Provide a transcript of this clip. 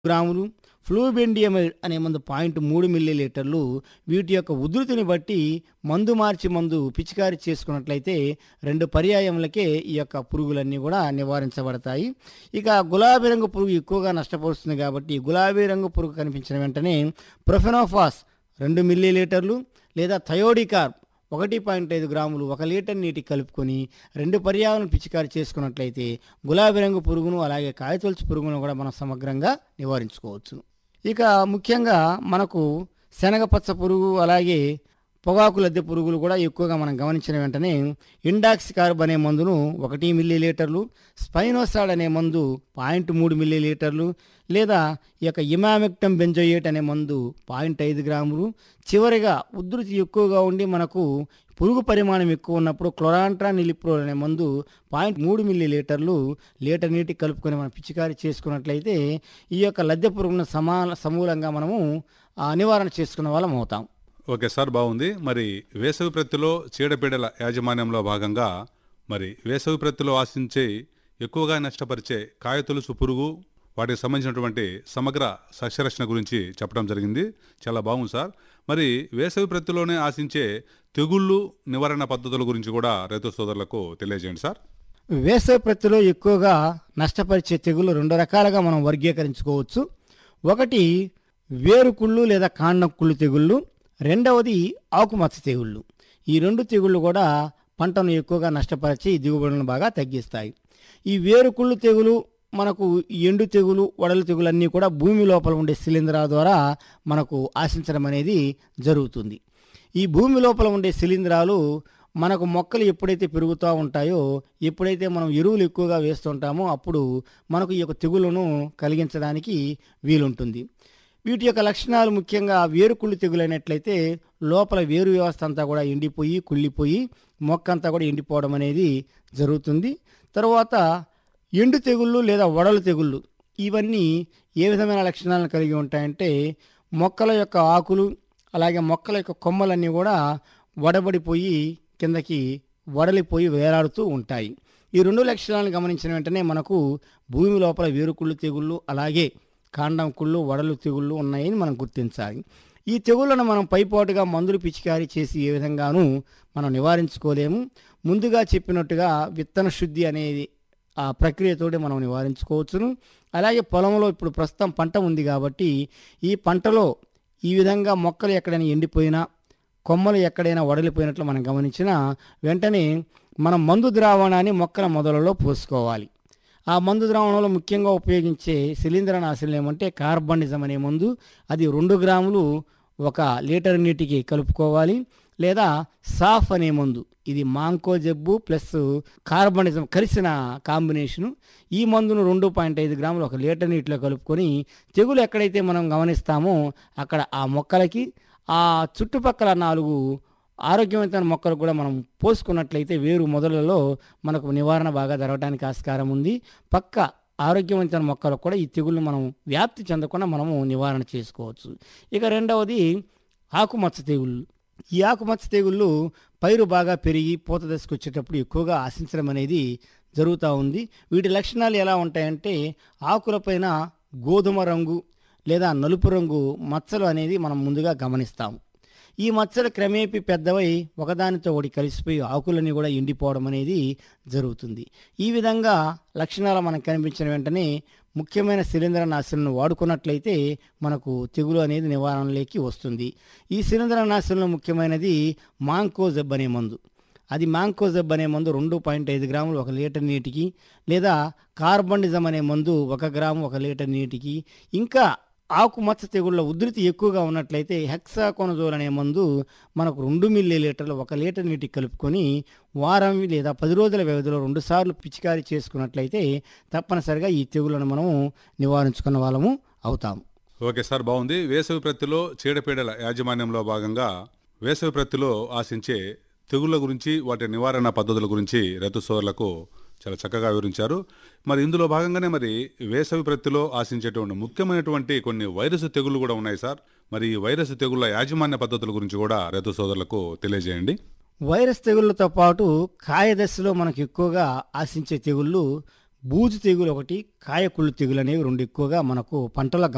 గ్రాములు, ఫ్లూబెండియమైడ్ అనే మందు 0.3 మిల్లీలీటర్లు వీటి యొక్క ఉధృతిని బట్టి మందు పిచికారీ చేసుకున్నట్లయితే 2 పర్యాయములకే ఈ యొక్క పురుగులన్నీ కూడా నివారించబడతాయి. ఇక గులాబీ రంగు పురుగు ఎక్కువగా నష్టపరుస్తుంది కాబట్టి గులాబీ రంగు పురుగు కనిపించిన వెంటనే ప్రొఫెనోఫాస్ 2 మిల్లీలీటర్లు లేదా థయోడికార్బ్ 1.5 గ్రాములు 1 లీటర్ నీటికి కలుపుకొని 2 పర్యాలను పిచికారీ చేసుకున్నట్లయితే గులాబీ రంగు పురుగును అలాగే కాయతొలుచు పురుగును కూడా మనం సమగ్రంగా నివారించుకోవచ్చు. ఇక ముఖ్యంగా మనకు శనగపచ్చ పురుగు అలాగే పొగాకు లద్దె పురుగులు కూడా ఎక్కువగా మనం గమనించిన వెంటనే ఇండాక్సికార్బ్ అనే మందును 1 మిల్లీలీటర్లు, స్పైనోసాడ్ అనే మందు 0.3 మిల్లీలీటర్లు లేదా ఈ యొక్క ఇమామెక్టమ్ బెంజోయేట్ అనే మందు 0.5 గ్రాములు, చివరిగా ఉధృతి ఎక్కువగా ఉండి మనకు పురుగు పరిమాణం ఎక్కువ ఉన్నప్పుడు క్లోరాంట్రానిలిప్రోల్ అనే మందు 0.3 మిల్లీలీటర్లు లీటర్ నీటికి కలుపుకొని మనం పిచికారీ చేసుకున్నట్లయితే ఈ యొక్క లద్దె పురుగును సమూలంగా మనము నివారణ చేసుకున్న వాళ్ళం అవుతాం. ఓకే సార్, బాగుంది. మరి వేసవి ప్రత్తిలో చీడపీడల యాజమాన్యంలో భాగంగా మరి వేసవి ప్రత్తిలో ఆశించే ఎక్కువగా నష్టపరిచే కాయతొలుసు పురుగు వాటికి సంబంధించినటువంటి సమగ్ర సస్యరక్షణ గురించి చెప్పడం జరిగింది. చాలా బాగుంది సార్. మరి వేసవి ప్రత్తిలోనే ఆశించే తెగుళ్ళు నివారణ పద్ధతుల గురించి కూడా రైతు సోదరులకు తెలియజేయండి సార్. వేసవి ప్రత్తిలో ఎక్కువగా నష్టపరిచే తెగుళ్ళు 2 రకాలుగా మనం వర్గీకరించుకోవచ్చు. ఒకటి వేరుకుళ్ళు లేదా కాండం కుళ్ళు తెగుళ్ళు, రెండవది ఆకుమచ్చ తెగుళ్ళు. ఈ 2 తెగుళ్ళు కూడా పంటను ఎక్కువగా నష్టపరిచి దిగుబడులను బాగా తగ్గిస్తాయి. ఈ వేరుకుళ్ళు తెగులు మనకు ఎండు తెగులు, వడలు తెగులు అన్నీ కూడా భూమి లోపల ఉండే శిలీంధ్రాల ద్వారా మనకు ఆశించడం అనేది జరుగుతుంది. ఈ భూమి లోపల ఉండే శిలీంధ్రాలు మనకు మొక్కలు ఎప్పుడైతే పెరుగుతూ ఉంటాయో, ఎప్పుడైతే మనం ఎరువులు ఎక్కువగా వేస్తుంటామో అప్పుడు మనకు ఈ యొక్క తెగులను కలిగించడానికి వీలుంటుంది. వీటి యొక్క లక్షణాలు ముఖ్యంగా వేరుకుళ్ళు తెగులైనట్లయితే లోపల వేరు వ్యవస్థ అంతా కూడా ఎండిపోయి కుళ్ళిపోయి మొక్క అంతా కూడా ఎండిపోవడం అనేది జరుగుతుంది. తర్వాత ఎండు తెగుళ్ళు లేదా వడలు తెగుళ్ళు ఇవన్నీ ఏ విధమైన లక్షణాలను కలిగి ఉంటాయంటే మొక్కల యొక్క ఆకులు అలాగే మొక్కల యొక్క కొమ్మలన్నీ కూడా వడబడిపోయి కిందకి వడలిపోయి వేలాడుతూ ఉంటాయి. ఈ 2 లక్షణాలను గమనించిన వెంటనే మనకు భూమి లోపల వేరుకుళ్ళు తెగుళ్ళు అలాగే కాండం కుళ్ళు వడలు తెగుళ్ళు ఉన్నాయని మనం గుర్తించాలి. ఈ తెగుళ్లను మనం పైపాటుగా మందులు పిచికారీ చేసి ఏ విధంగానూ మనం నివారించుకోలేము. ముందుగా చెప్పినట్టుగా విత్తన శుద్ధి అనేది ఆ ప్రక్రియతోటి మనం నివారించుకోవచ్చును. అలాగే పొలంలో ఇప్పుడు ప్రస్తుతం పంట ఉంది కాబట్టి ఈ పంటలో ఈ విధంగా మొక్కలు ఎక్కడైనా ఎండిపోయినా కొమ్మలు ఎక్కడైనా వడలిపోయినట్లు మనం గమనించినా వెంటనే మనం మందు ద్రావణాన్ని మొక్కల మొదలలో పోసుకోవాలి. ఆ మందు ద్రావణంలో ముఖ్యంగా ఉపయోగించే శిలీంద్రనాశులు ఏమంటే కార్బనిజం అనే మందు, అది 2 గ్రాములు 1 లీటర్ నీటికి కలుపుకోవాలి. లేదా సాఫ్ అనే మందు, ఇది మాంకో జబ్బు ప్లస్ కార్బనిజం కలిసిన కాంబినేషను. ఈ మందును 2.5 గ్రాములు 1 లీటర్ నీటిలో కలుపుకొని తెగులు ఎక్కడైతే మనం గమనిస్తామో అక్కడ ఆ మొక్కలకి ఆ చుట్టుపక్కల 4 ఆరోగ్యవంతమైన మొక్కలు కూడా మనం పోసుకున్నట్లయితే వేరు మొదలలో మనకు నివారణ బాగా జరగడానికి ఆస్కారం ఉంది. పక్క ఆరోగ్యవంతమైన మొక్కలకు కూడా ఈ తెగుళ్ళు మనం వ్యాప్తి చెందకుండా మనము నివారణ చేసుకోవచ్చు. ఇక రెండవది ఆకుమచ్చ తెగుళ్ళు. ఈ ఆకుమచ్చ తెగుళ్ళు పైరు బాగా పెరిగి పూత దశకు వచ్చేటప్పుడు ఎక్కువగా ఆశించడం అనేది జరుగుతూ ఉంది. వీటి లక్షణాలు ఎలా ఉంటాయంటే ఆకులపైన గోధుమ రంగు లేదా నలుపు రంగు మచ్చలు అనేది మనం ముందుగా గమనిస్తాము. ఈ మచ్చలు క్రమేపీ పెద్దవై ఒకదానితో ఒకటి కలిసిపోయి ఆకులన్నీ కూడా ఎండిపోవడం అనేది జరుగుతుంది. ఈ విధంగా లక్షణాలు మనకు కనిపించిన వెంటనే ముఖ్యమైన శిలీంద్రనాశులను వాడుకున్నట్లయితే మనకు తెగులు అనేది నివారణలోకి వస్తుంది. ఈ శిలీంద్రనాశులను ముఖ్యమైనది మాంకోజెబ్ అనే మందు. అది మాంకోజెబ్ అనే మందు 2.5 గ్రాములు 1 లీటర్ నీటికి లేదా కార్బనిజం అనే మందు 1 గ్రాము 1 లీటర్ నీటికి. ఇంకా ఆకుమచ్చ తెగుళ్ళ ఉధృతి ఎక్కువగా ఉన్నట్లయితే హెక్సాకోనజోల్ అనే మందు మనకు 2 మిల్లీలీటర్లు 1 లీటర్ నీటికి కలుపుకొని వారం లేదా 10 రోజుల వ్యవధిలో 2 సార్లు పిచికారీ చేసుకున్నట్లయితే తప్పనిసరిగా ఈ తెగుళ్లను మనము నివారించుకున్న వాళ్ళము అవుతాము. ఓకే సార్, బాగుంది. వేసవి ప్రత్తిలో చీడపీడల యాజమాన్యంలో భాగంగా వేసవి ప్రత్తిలో ఆశించే తెగుళ్ళ గురించి వాటి నివారణ పద్ధతుల గురించి రైతు సోదరులకు చాలా చక్కగా వివరించారు. మరి ఇందులో భాగంగానే మరి వేసవి ప్రత్తిలో ఆశించేటువంటి ముఖ్యమైనటువంటి కొన్ని వైరస్ తెగుళ్ళు కూడా ఉన్నాయి సార్. మరి ఈ వైరస్ తెగుళ్ళ యాజమాన్య పద్ధతుల గురించి కూడా రైతు సోదరులకు తెలియజేయండి. వైరస్ తెగుళ్ళతో పాటు కాయ దశలో మనకు ఎక్కువగా ఆశించే తెగుళ్ళు బూజు తెగులు ఒకటి, కాయ కుళ్ళు తెగులు అనేవి 2 ఎక్కువగా మనకు పంటల